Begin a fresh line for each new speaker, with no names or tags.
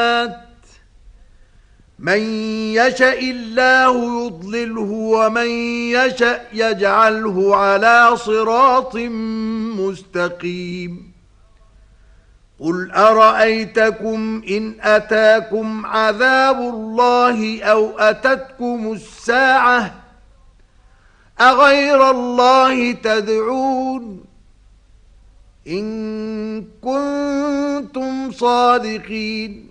من يشاء الله يضلله ومن يشاء يجعله على صراط مستقيم. قل أرأيتكم إن أتاكم عذاب الله أو أتتكم الساعة أغير الله تدعون إن كنتم صادقين.